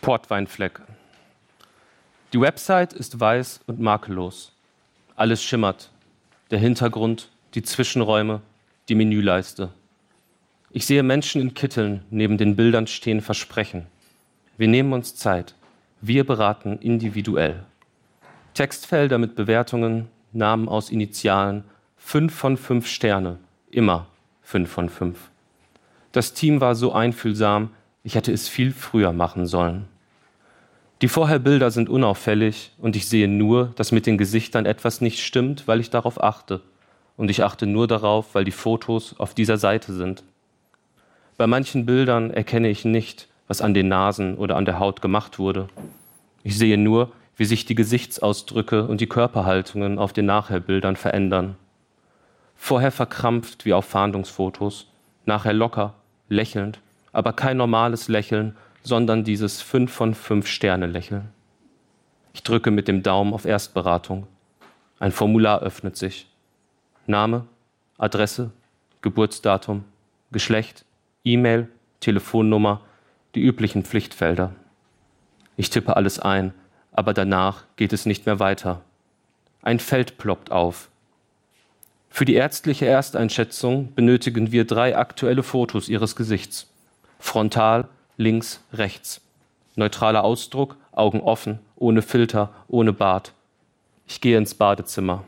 Portweinfleck. Die Website ist weiß und makellos. Alles schimmert. Der Hintergrund, die Zwischenräume, die Menüleiste. Ich sehe Menschen in Kitteln neben den Bildern stehen Versprechen. Wir nehmen uns Zeit. Wir beraten individuell. Textfelder mit Bewertungen, Namen aus Initialen, 5 von 5 Sterne, immer 5 von 5. Das Team war so einfühlsam, ich hätte es viel früher machen sollen. Die Vorherbilder sind unauffällig und ich sehe nur, dass mit den Gesichtern etwas nicht stimmt, weil ich darauf achte. Und ich achte nur darauf, weil die Fotos auf dieser Seite sind. Bei manchen Bildern erkenne ich nicht, was an den Nasen oder an der Haut gemacht wurde. Ich sehe nur, wie sich die Gesichtsausdrücke und die Körperhaltungen auf den Nachherbildern verändern. Vorher verkrampft wie auf Fahndungsfotos, nachher locker, lächelnd, aber kein normales Lächeln, sondern dieses 5 von 5 Sterne Lächeln. Ich drücke mit dem Daumen auf Erstberatung. Ein Formular öffnet sich. Name, Adresse, Geburtsdatum, Geschlecht, E-Mail, Telefonnummer, die üblichen Pflichtfelder. Ich tippe alles ein, aber danach geht es nicht mehr weiter. Ein Feld ploppt auf. Für die ärztliche Ersteinschätzung benötigen wir 3 aktuelle Fotos Ihres Gesichts. Frontal, links, rechts. Neutraler Ausdruck, Augen offen, ohne Filter, ohne Bart. Ich gehe ins Badezimmer.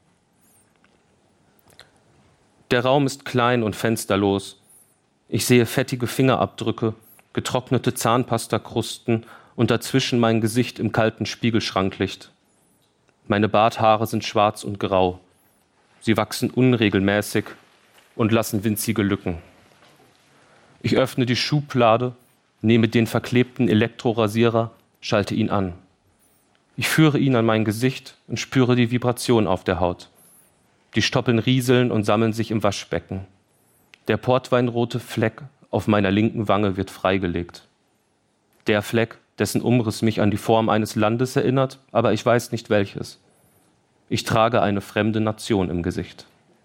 Der Raum ist klein und fensterlos. Ich sehe fettige Fingerabdrücke, getrocknete Zahnpastakrusten und dazwischen mein Gesicht im kalten Spiegelschranklicht. Meine Barthaare sind schwarz und grau. Sie wachsen unregelmäßig und lassen winzige Lücken. Ich öffne die Schublade, nehme den verklebten Elektrorasierer, schalte ihn an. Ich führe ihn an mein Gesicht und spüre die Vibration auf der Haut. Die Stoppeln rieseln und sammeln sich im Waschbecken. Der portweinrote Fleck auf meiner linken Wange wird freigelegt. Der Fleck, dessen Umriss mich an die Form eines Landes erinnert, aber ich weiß nicht welches. Ich trage eine fremde Nation im Gesicht.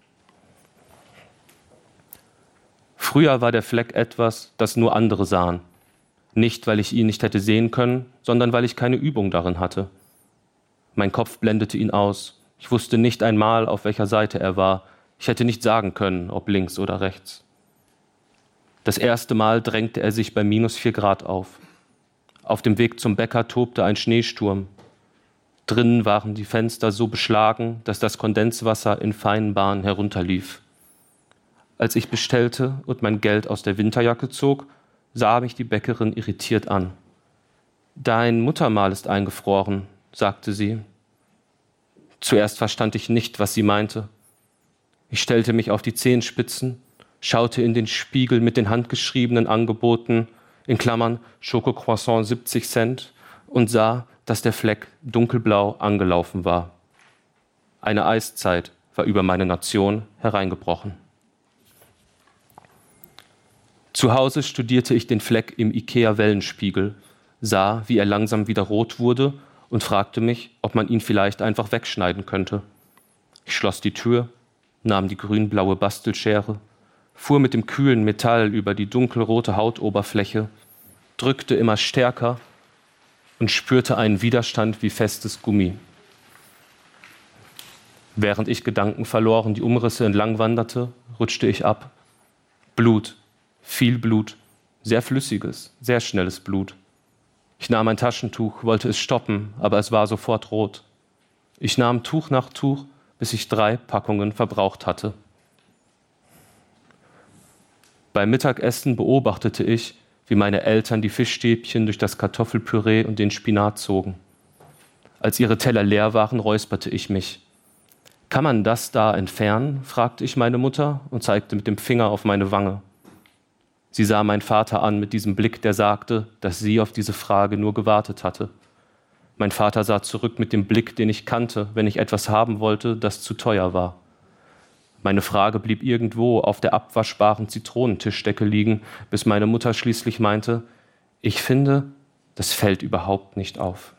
Früher war der Fleck etwas, das nur andere sahen. Nicht, weil ich ihn nicht hätte sehen können, sondern weil ich keine Übung darin hatte. Mein Kopf blendete ihn aus. Ich wusste nicht einmal, auf welcher Seite er war. Ich hätte nicht sagen können, ob links oder rechts. Das erste Mal drängte er sich bei -4 Grad auf. Auf dem Weg zum Bäcker tobte ein Schneesturm. Drinnen waren die Fenster so beschlagen, dass das Kondenswasser in feinen Bahnen herunterlief. Als ich bestellte und mein Geld aus der Winterjacke zog, sah mich die Bäckerin irritiert an. »Dein Muttermal ist eingefroren«, sagte sie. Zuerst verstand ich nicht, was sie meinte. Ich stellte mich auf die Zehenspitzen, schaute in den Spiegel mit den handgeschriebenen Angeboten, in Klammern Schokocroissant 70 Cent, und sah, dass der Fleck dunkelblau angelaufen war. Eine Eiszeit war über meine Nation hereingebrochen. Zu Hause studierte ich den Fleck im IKEA-Wellenspiegel, sah, wie er langsam wieder rot wurde und fragte mich, ob man ihn vielleicht einfach wegschneiden könnte. Ich schloss die Tür, nahm die grün-blaue Bastelschere, fuhr mit dem kühlen Metall über die dunkelrote Hautoberfläche, drückte immer stärker und spürte einen Widerstand wie festes Gummi. Während ich gedankenverloren die Umrisse entlang wanderte, rutschte ich ab. Blut, viel Blut, sehr flüssiges, sehr schnelles Blut. Ich nahm ein Taschentuch, wollte es stoppen, aber es war sofort rot. Ich nahm Tuch nach Tuch, bis ich 3 Packungen verbraucht hatte. Beim Mittagessen beobachtete ich, wie meine Eltern die Fischstäbchen durch das Kartoffelpüree und den Spinat zogen. Als ihre Teller leer waren, räusperte ich mich. »Kann man das da entfernen?« fragte ich meine Mutter und zeigte mit dem Finger auf meine Wange. Sie sah meinen Vater an mit diesem Blick, der sagte, dass sie auf diese Frage nur gewartet hatte. Mein Vater sah zurück mit dem Blick, den ich kannte, wenn ich etwas haben wollte, das zu teuer war. Meine Frage blieb irgendwo auf der abwaschbaren Zitronentischdecke liegen, bis meine Mutter schließlich meinte, ich finde, das fällt überhaupt nicht auf.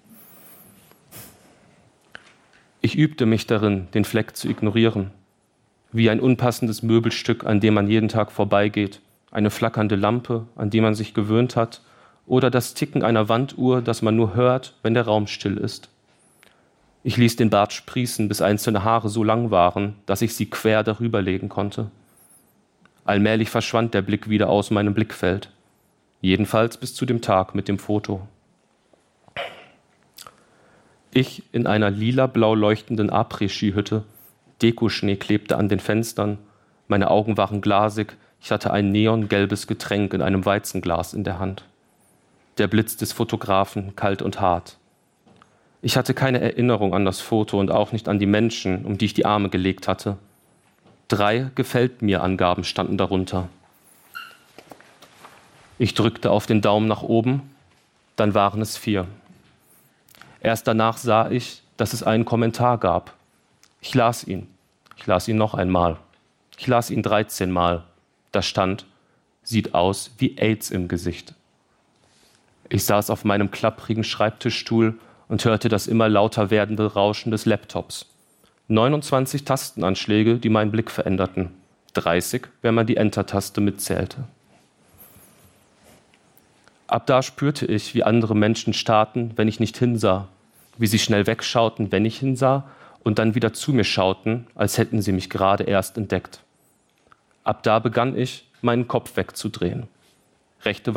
Ich übte mich darin, den Fleck zu ignorieren, wie ein unpassendes Möbelstück, an dem man jeden Tag vorbeigeht, eine flackernde Lampe, an die man sich gewöhnt hat, oder das Ticken einer Wanduhr, das man nur hört, wenn der Raum still ist. Ich ließ den Bart sprießen, bis einzelne Haare so lang waren, dass ich sie quer darüber legen konnte. Allmählich verschwand der Blick wieder aus meinem Blickfeld. Jedenfalls bis zu dem Tag mit dem Foto. Ich in einer lila-blau leuchtenden Après-Ski-Hütte. Dekoschnee klebte an den Fenstern. Meine Augen waren glasig. Ich hatte ein neongelbes Getränk in einem Weizenglas in der Hand. Der Blitz des Fotografen, kalt und hart. Ich hatte keine Erinnerung an das Foto und auch nicht an die Menschen, um die ich die Arme gelegt hatte. 3 Gefällt-mir-Angaben standen darunter. Ich drückte auf den Daumen nach oben, dann waren es 4. Erst danach sah ich, dass es einen Kommentar gab. Ich las ihn. Ich las ihn noch einmal. Ich las ihn 13 Mal. Da stand: Sieht aus wie AIDS im Gesicht. Ich saß auf meinem klapprigen Schreibtischstuhl und hörte das immer lauter werdende Rauschen des Laptops. 29 Tastenanschläge, die meinen Blick veränderten. 30, wenn man die Enter-Taste mitzählte. Ab da spürte ich, wie andere Menschen starrten, wenn ich nicht hinsah, wie sie schnell wegschauten, wenn ich hinsah, und dann wieder zu mir schauten, als hätten sie mich gerade erst entdeckt. Ab da begann ich, meinen Kopf wegzudrehen. Rechte